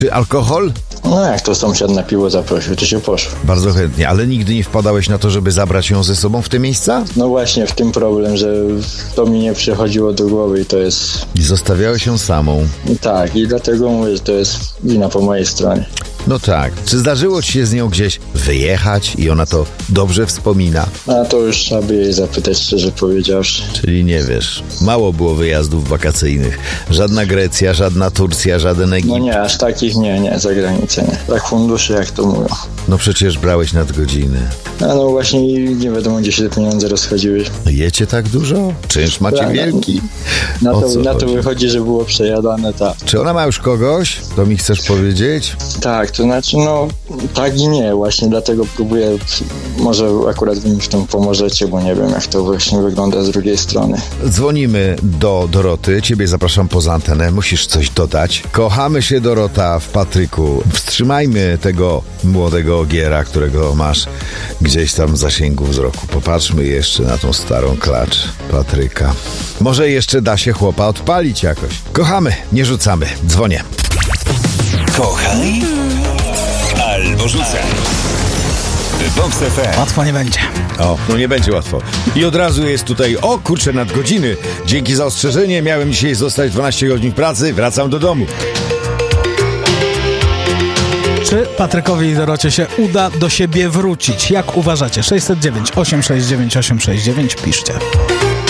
Czy alkohol? No jak to sąsiad na piwo zaprosił, to się poszło. Bardzo chętnie, ale nigdy nie wpadałeś na to, żeby zabrać ją ze sobą w te miejsca? No właśnie w tym problem, że to mi nie przychodziło do głowy i to jest... I zostawiałeś ją samą. Tak, i dlatego mówię, że to jest wina po mojej stronie. No tak. Czy zdarzyło ci się z nią gdzieś wyjechać i ona to dobrze wspomina? A to już trzeba by jej zapytać, szczerze powiedziawszy. Czyli nie wiesz, mało było wyjazdów wakacyjnych. Żadna Grecja, żadna Turcja, żaden Egipt. No nie, aż takich nie, za granicę nie. Tak funduszy, jak to mówią. No przecież brałeś nadgodziny. A no właśnie nie wiadomo, gdzie się te pieniądze rozchodziły. Jecie tak dużo? Czynsz macie Tak, wielki. Na to wychodzi, że było przejadane, tak. Czy ona ma już kogoś? To mi chcesz powiedzieć? Tak, to znaczy, no tak i nie, właśnie dlatego próbuję, może akurat wy mi w tym pomożecie, bo nie wiem, jak to właśnie wygląda z drugiej strony. Dzwonimy do Doroty, ciebie zapraszam poza antenę, musisz coś dodać. Kochamy się, Dorota, w Patryku. Wstrzymajmy tego młodego ogiera, którego masz gdzieś tam w zasięgu wzroku. Popatrzmy jeszcze na tą starą klacz Patryka. Może jeszcze da się chłopa odpalić jakoś. Kochamy, nie rzucamy. Dzwonię. Kochaj albo rzucaj. Vox FM. Łatwo nie będzie. O, no nie będzie łatwo. I od razu jest tutaj, o kurczę, nadgodziny. Dzięki za ostrzeżenie, miałem dzisiaj zostać 12 godzin pracy, wracam do domu. Czy Patrykowi i Dorocie się uda do siebie wrócić? Jak uważacie? 609 869 869 piszcie.